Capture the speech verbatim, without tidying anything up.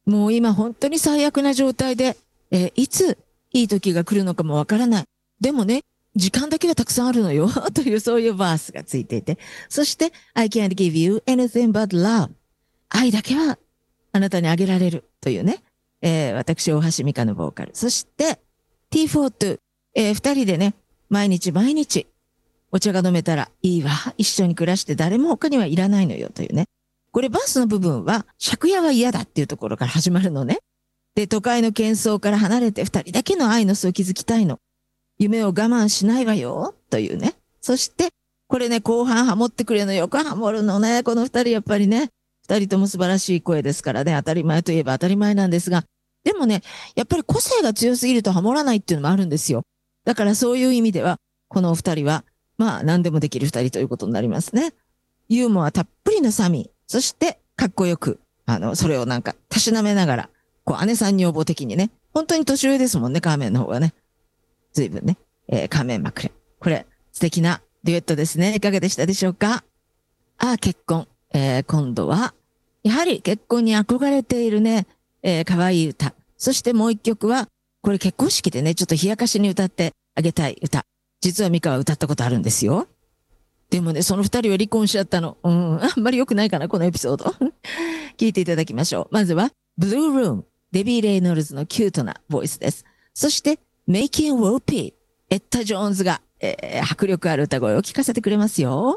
もう今本当に最悪な状態で、えーいついい時が来るのかもわからない。でもね、時間だけはたくさんあるのよというそういうバースがついていて。そして、I can't give you anything but love. 愛だけはあなたにあげられるというね。えー私、大橋美香のボーカル。そして、ティーフォー と、えー二人でね、毎日毎日お茶が飲めたらいいわ。一緒に暮らして誰も他にはいらないのよというね。これバースの部分は、借家は嫌だっていうところから始まるのね。で、都会の喧騒から離れて二人だけの愛の巣を築きたいの。夢を我慢しないわよ。というね。そして、これね、後半ハモってくれるのよくハモるのね。この二人やっぱりね。二人とも素晴らしい声ですからね。当たり前といえば当たり前なんですが。でもね、やっぱり個性が強すぎるとハモらないっていうのもあるんですよ。だからそういう意味では、このお二人は、まあ何でもできる二人ということになりますね。ユーモアたっぷりのサミー。そして、かっこよく、あの、それをなんか、たしなめながら、こう、姉さん女房的にね。本当に年上ですもんね、カーメンの方がね。随分ね。えー、カーメン・マクレ。これ、素敵なデュエットですね。いかがでしたでしょうか？ああ、結婚。えー、今度は、やはり結婚に憧れているね、えー、可愛い歌。そしてもう一曲は、これ結婚式でね、ちょっと冷やかしに歌ってあげたい歌。実はミカは歌ったことあるんですよ。でもね、その二人は離婚しちゃったの。うん、あんまり良くないかな、このエピソード。聞いていただきましょう。まずは、ブルールーム、デビー・レイノルズのキュートなボイスです。そして、Making Whoopee、エッタ・ジョーンズが、えー迫力ある歌声を聞かせてくれますよ。